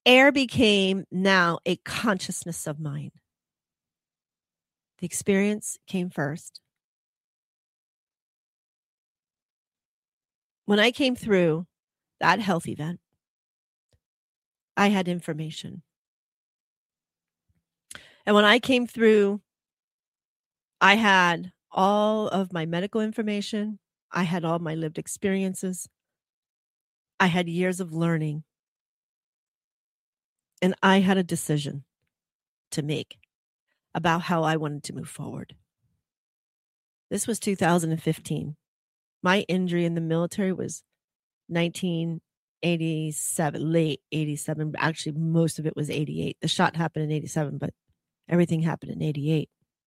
Air became now a consciousness of mine. The experience came first. When I came through that health event, I had information. And when I came through, I had all of my medical information. I had all my lived experiences. I had years of learning. And I had a decision to make about how I wanted to move forward. This was 2015. My injury in the military was 1987, late 87. Actually, most of it was 88. The shot happened in 87, but everything happened in 88.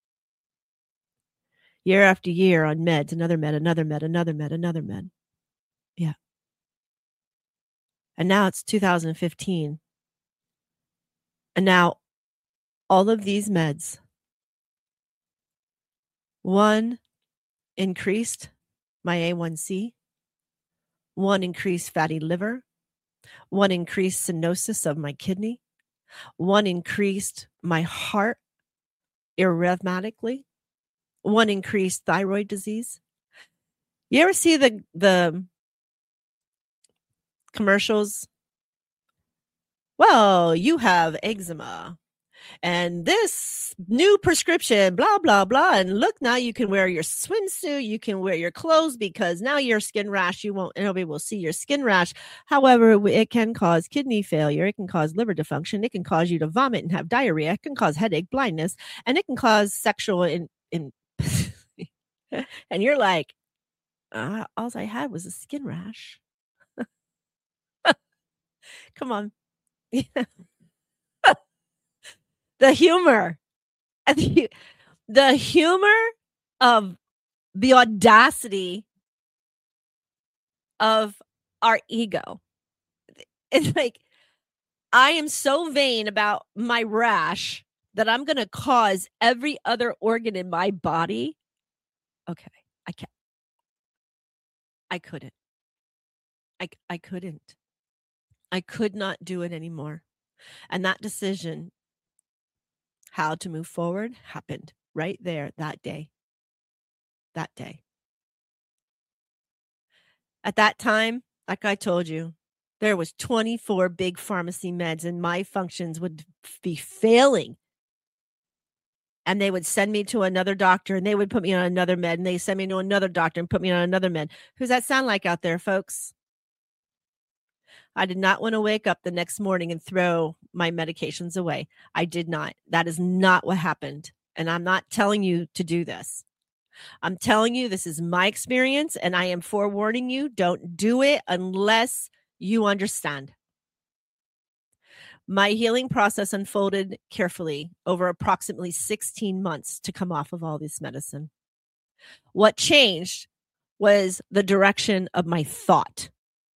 Year after year on meds, another med, another med, another med, another med. Yeah. And now it's 2015. And now all of these meds, one increased my A1C, one increased fatty liver, one increased stenosis of my kidney, one increased my heart irrevocably, one increased thyroid disease. You ever see the commercials? Well, you have eczema and this new prescription, blah, blah, blah. And look, now you can wear your swimsuit. You can wear your clothes because now your skin rash, nobody will see your skin rash. However, it can cause kidney failure. It can cause liver dysfunction. It can cause you to vomit and have diarrhea. It can cause headache, blindness, and it can cause sexual and you're like, all I had was a skin rash. Come on. The humor. The humor of the audacity of our ego. It's like, I am so vain about my rash that I'm going to cause every other organ in my body. Okay, I can't. I couldn't. I couldn't. I could not do it anymore. And that decision, how to move forward, happened right there that day. That day. At that time, like I told you, there was 24 big pharmacy meds and my functions would be failing. And they would send me to another doctor and they would put me on another med and they send me to another doctor and put me on another med. Who's that sound like out there, folks? I did not want to wake up the next morning and throw my medications away. I did not. That is not what happened. And I'm not telling you to do this. I'm telling you, this is my experience, and I am forewarning you, don't do it unless you understand. My healing process unfolded carefully over approximately 16 months to come off of all this medicine. What changed was the direction of my thought.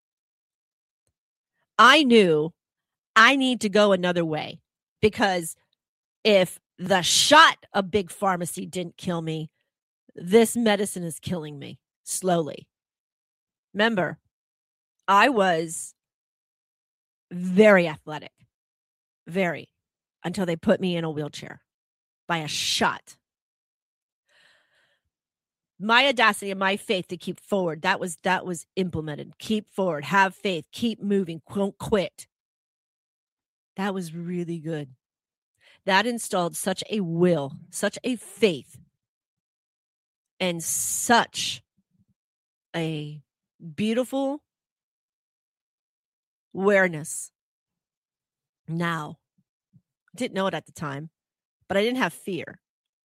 I knew I need to go another way because if the shot of big pharmacy didn't kill me, this medicine is killing me slowly. Remember, I was very athletic, very, until they put me in a wheelchair by a shot. My audacity and my faith to keep forward, that was implemented. Keep forward, have faith, keep moving, don't quit. That was really good. That installed such a will, such a faith, and such a beautiful awareness. Now, didn't know it at the time, but I didn't have fear.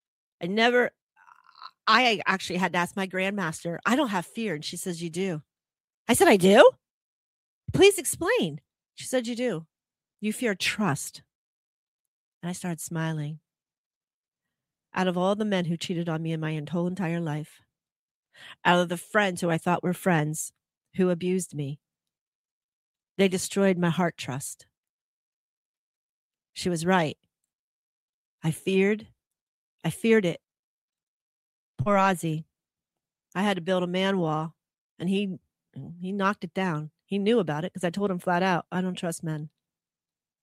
I actually had to ask my grandmaster, I don't have fear. And she says, you do. I said, I do? Please explain. She said, you do. You fear trust. And I started smiling. Out of all the men who cheated on me in my whole entire life, out of the friends who I thought were friends who abused me, they destroyed my heart trust. She was right. I feared it. Poor Ozzy. I had to build a man wall, and he knocked it down. He knew about it because I told him flat out, I don't trust men.